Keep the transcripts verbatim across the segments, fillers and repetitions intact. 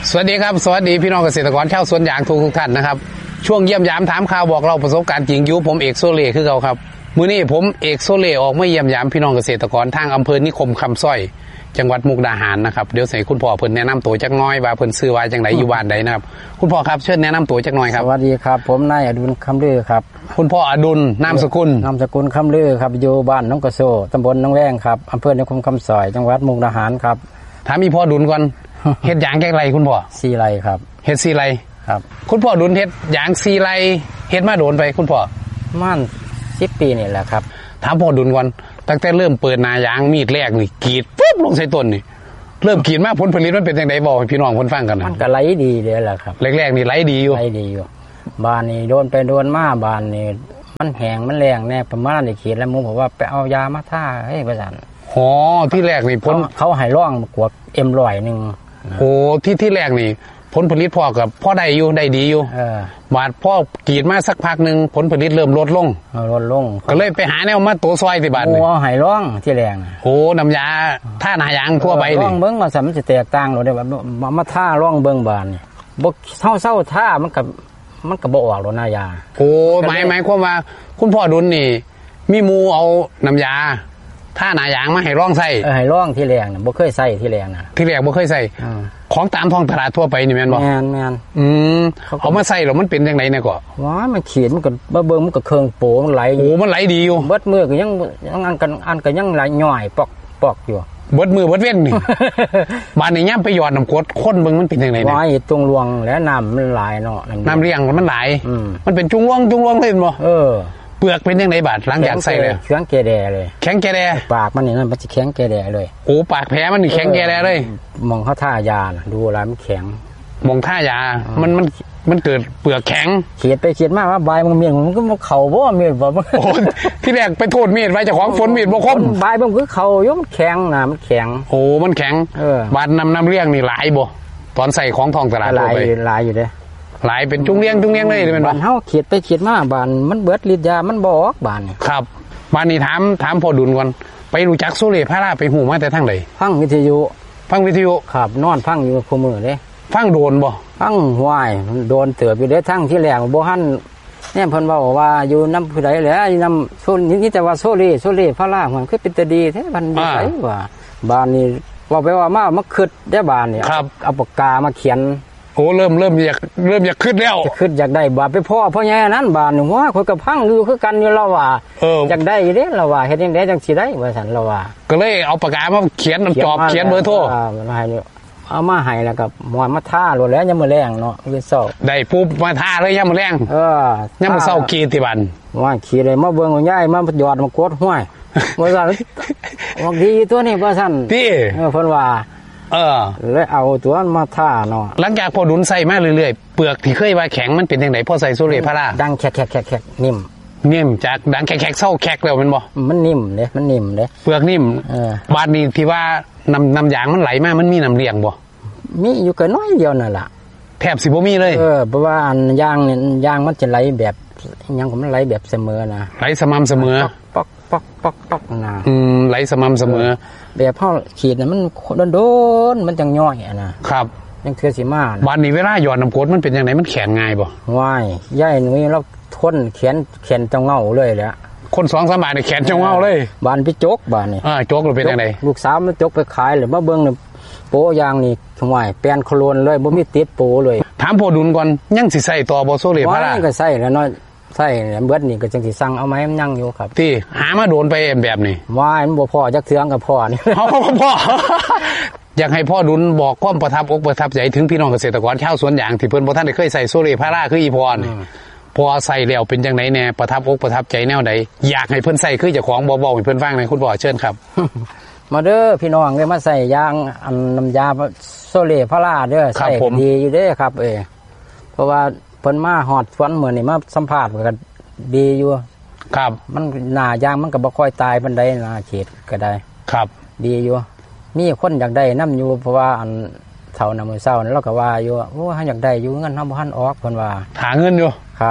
สวัสดีครับสวัสดีพี่น้องเกษตรกรชาวสวนยางทุกทุกท่านนะครับช่วงเยี่ยมยามถามข่าวบอกเราประสบการณ์จริงอยู่ผมเอกโซเล่คือเขาครับมื้อนี้ผมเอกโซเล่ออกมาเยี่ยมยามพี่น้องเกษตรกรทางอำเภอนิคมคำสร้อยจังหวัดมุกดาหารนะครับเดี๋ยวใส่คุณพ่อเพิ่นแนะนำตัวจักหน่อยว่าเพิ่นซื้อว่าจังไดอยู่บ้านใดนะครับคุณพ่อครับเชิญแนะนำตัวจักหน่อยครับสวัสดีครับผมนายอดุลคำลือครับคุณพ่ออดุลนามสกุลนามสกุลคำลือครับอยู่บ้านน้องกระโซตำบลน้องแวงครับอำเภอนิคมคำสร้อยจังหวัดมุกดาหารครับถามมีพ่อดุลก่อนเฮ็ดยางแก้ไรคุณพ่อซีไรครับเฮ็ดซีไรครับคุณพ่อดุลเฮ็ดยางซีไรเฮ็ดมาโดนไปคุณพ่อมั่นสิบปีนี่แหละครับถามพ่อดุลก่อนตั้งแต่เริ่มเปิดนายางมีดแรกนี่กรีดปุ๊บลงใส่ต้นนี่เริ่มกรีดมาผลผลิตมันเป็นจังไดบอกให้พี่น้องคนฟังกันนะมันก็ไหลดีเลยแหละครับแรกๆนี่ไหลดีอยู่ไหลดีอยู่บานนี่โดนไปโดนมาบานนี่มันแห้งมันแรงแน่ประมาณได้ขีดแล้วมุบอกว่าไปเอายามาท่าให้ประสานอ๋อที่แรกนี่ผลเขาให้ร่องกวดเอ็มร้อยหนึ่งโอ้ที่ที่แรกนี่ผลผลิตพ่อกับพ่อได้อยู่ได้ดีอยู่บาดพ่อกรีดมาสักพักหนึ่งผลผลิตเริ่มลดลงลดลงก็เลยไปหาแนวมาตัวซอยที่บ้านโอ้ให้ร่องที่แรงโอ้น้ำยาท่านายางทั่วไปนี่ร่องเบิ้งมาสมันจะแตกต่างหรือได้ว่ามาท่าร่องเบิ้งบานนี่บกเศร้าเศร้าท่ามันกับมันกับบออกหรอนายาโอ้หมายหมายความว่าคุณพ่อดุลนี่มีมูเอาน้ำยาท่านายางมาให้ร่องใส่ให้ร่องที่แรงนะบ่เคยใส่ที่แรงนะที่แรกบ่เคยใส่ของตามท้องตลาดทั่วไปนี่แม่นบ่แม่นแม่นอืมเอามาใส่แล้วมันเป็นจังได๋เนี่ยก็ว้ามันขีดมันก็บ่เบิ่งมันก็เครื่องโปมันไหลโอ้มันไหลดีอยู่เบิดมือก็ยังยังอันกันอันก็ยังไหลย่อยปอกปอกอยู่เบิดมือเบิดเว้นนี่บ้านนี้ย่ำไปหยอดน้ำกรดคนเบิ่งมันเป็นจังได๋เนี่ยว้าตรงรวงแล้วน้ำมันไหลเนาะน้ำเลี้ยงมันไหลมันเป็นจุงวงจุงวงเลยบ่เออเปลือกเป็นยังไงบาดหลังจากใส่เลยแข็งแกแดเลยแข็งแกแดปากมันนี่นั่นมันจะแข็งแกแดเลยโอ้ปากแผลมันนี่แข็งแกแดเลยมองเขาท่ายาดูอะไรมันแข็งมองท่ายามันมันมันเกิดเปลือกแข็งเขียดไปเขียดมากว่าใบมันเมียนมันก็มันเข่าบ่เมียนบ่โอ้ที่แรกไปโทษเมียนไว้เจ้าของฝนเมียนบ่คมใบมันคือเข่ายกแข็งนะมันแข็งโอ้มันแข็งบาดน้ำน้ำเลี้ยงนี่หลายบ่ตอนใส่ของทองตลาดหลายหลายอยู่เด้หลายเป็นจุงเลี้ยงจุงเลี้ยงเลยเป็นบ้านเฮาเขียดไปเขียดมาบ้านมันเบิดฤทธิ์ยามันบ่ออกบ้านนี่ครับบ้านนี้ถามถามพ่อดุลก่อนไปรู้จักโซเล่พาราไปหูมาแต่ทางใดฟังวิทยุฟังวิทยุครับนอนฟังอยู่คู่มือเด้ฟังโดนบ่ฟังห้วยโดนเติบอยู่เด้ทั้งที่แรกบ่ทันแน่เพิ่นเว้าว่าอยู่นำผู้ใดแหละอยู่นำโซนี่แต่ว่าโซเล่โซเล่พารามันคือเป็นตาดีแท้บ้านอยู่ไสว่าบ้านนี้ว่าไปว่ามามาคิดได้บ้านนี่เอาปากกามาเขียนโอ้เริ่มเริ่มอยากเริ่มอยากขึ้นแล้วขึ้นอยากได้บาทไปพ่อพ่อแง่นั้นบาทหนึ่งว่าคนกับพังอยู่คือกันอยู่เราว่าอยากได้เด้เราว่าเฮ็ดยังไงจังสิได้ว่าซั่นเราว่าก็เลยเอาปากกามาเขียนจอบเขียนเบอร์โทรอ่าให้นี่เอามาให้แล้วก็มวนมาท่าโลดแล้วยามมื้อแลงเนาะคือเช้าได้ปุ๊บมาท่าเลยยามมื้อแลงเออยามมื้อเช้ากี่ที่บ้านว่าขี่ได้มาเบิ่งยายมาหยอดมากดห้วยว่าซั่นว่าดีตัวนี้ว่าซั่นติเออเพิ่นว่าเออแล้วเอาตัวมาท่าเนาะหลังจากพอดุลใส่มาเรื่อยๆเปลือกที่เคยว่าแข็งมันเป็นจังได๋พอใส่โซเล่พาราดังแขกๆๆๆนิ่มนิ่มจากดังแขกๆเศร้าแขกแล้วแม่นบ่มันนิ่มเด้มันนิ่มเด้เปลือกนิ่มเออบาดนี้ที่ว่าน้ำน้ำยางมันไหลมามันมีน้ำเลี้ยงบ่มีอยู่ก็น้อยเดียวนั่นล่ะแทบสิบ่มีเลยเออเพราะว่าอันยางเนี่ยยางมันจะไหลแบบยังก็มันไหลแบบเสมอนะไหลสม่ำเสมอป๊อกป๊อกป๊อกป๊อกนะอืมไหลสม่ำเสมอแบบเฮาขีดน่ะมันโดนๆมันจังย่อยอ่ะนะครับยังคือสิมาบาดนี้เวลาหยอดน้ำกรดมันเป็นจังได๋มันแข็งง่ายบ่ว้ายยายหนุ่ยเราทนแขนแขนจังเงาเลยแหละคน สองสาม บาทนี่แขนจังเงาเลยบานไปจกบานนี่อ่าจกแล้วเป็นจังได๋ลูกสาวมันจกไปขายเลยมาเบิ่งนี่โปยางนี่ห่วยแปลนโคลนเลยบ่มีติดโปเลยถามพ่อดุลก่อนยังสิใส่ต่อบ่โซเล่พาราก็ใส่แล้วเนาะใส่เบิดนี่ก็จังสิสั่งเอาไหมมันยังอยู่ครับที่หามาโดนไปแบบนี้ว่ายมันบ่พอจักเทืองกับพ่อนี่เฮาพ่ออยากให้พ่อดุลบอกความประทับอกประทับใจถึงพี่น้องเกษตรกรชาวสวนยางที่เพิ่นบ่ทันได้เคยใส่โซเล่พาราคืออีพอนี่พอใส่แล้วเป็นจังได๋แน่ประทับอกประทับใจแนวใดอยากให้เพิ่นใส่คือเจ้าของบ่เว้าให้เพิ่นฟังหน่อยคุณพ่อเชิญครับมาเด้อพี่น้องได้มาใส่ยางอันน้ำยาโซเล่พาราเด้อใส่ดีอยู่เด้อครับเออเพราะว่าเพิ่นมาฮอดสวนมื้อนี้มาสัมภาษณ์ก็ดีอยู่ครับมันหน้ายางมันก็บ่ค่อยตายปานใดนะเขตก็ได้ครับดีอยู่มีคนอยากได้นำอยู่เพราะว่าอันเฒ่านำมื้อเช้านั้นเราก็ว่าอยู่โอ้เฮาอยากได้อยู่เงินเฮาบ่ทันออกเพิ่นว่าหาเงินอยู่ครับ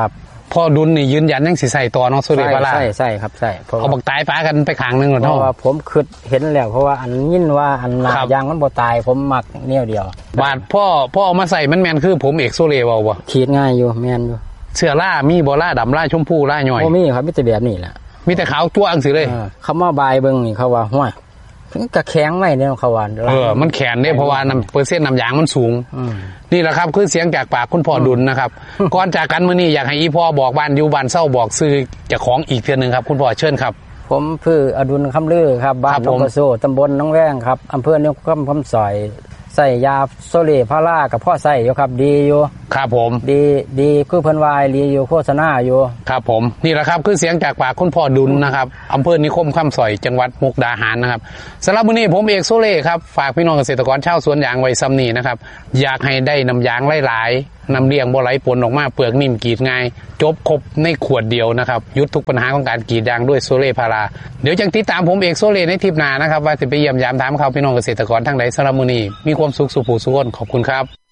พ่อดุลนี่ยืนยันยังสิใส่ต่อเนาะโซเลพาราใช่ใช่ครับใช่เพราะเอาบักตายฟ้ากันไปขางหนึงก่อนเพเนาะราะว่าผมคิดเห็นแล้วเพราะว่าอันยินว่าอันหนาครับยางมันบ่ตายผมมักแนวเดียวบาดพ่อพ่อเอามาใส่มันแมนคือผมเอกโซเลเว้าบ่ขีดง่ายอยู่แม่นอยู่เสื้อล่ามีบ่ล่าดำล่าชมพูล่าหน่อยโอ้มีครับมีแต่แบบนี้แหละมีแต่ขาวจ้วงสิเลยเออคำว่าบายเบิ่งนี่เขาว่าห้วยกระแข็งไว้เนี่ยเขาว่าเออมันแขนเนี่ยเพราะว่าน้ำเปอร์เซ็นต์น้ำยางมันสูงอืมนี่แหละครับคือเสียงจากปากคุณพ่อดุลนะครับ ก่อนจากกันมื้อนี้อยากให้อีพ่อบอกบ้านอยู่บ้านเศร้าบอกซื้อเจ้าของอีกเทื่อนึงครับคุณพ่อเชิญครับผมคืออดุลคำลือครับบ้าครันบหนผอมงกระโซตำบลหน้องแว้งครับอำเภอเนี่ยก็คำสอยใส่ยาโซเลพารากับพ่อใส่อยู่ครับดีอยู่ครับผมดีดีคือเพิ่นวายดีอยู่โฆษณาอยู่ครับผมนี่แหละครับคือเสียงจากปากคุณพ่อดุลนะครับอำเภอนิคมคำสอยจังหวัดมุกดาหารนะครับสำหรับมื้อนี้ผมเอกโซเล่ครับฝากพี่น้องเกษตรกรชาวสวนยางไว้ซ้ำนี้นะครับอยากให้ได้น้ำยางหลายๆน้ำเลี้ยงบ่ไหลปนออกมาเปลือกนิ่มกรีดง่ายจบครบในขวดเดียวนะครับยุดทุกปัญหาของการกรีดยางด้วยโซเล่พาราเดี๋ยวจังติดตามผมเอกโซเล่ในทริปหน้านะครับว่าจะไปเยี่ยมยามถามข่าวพี่น้องเกษตรกรทั้งใดสำหรับมื้อนี้มีความสุขสุขผู้สุขคนขอบคุณครับ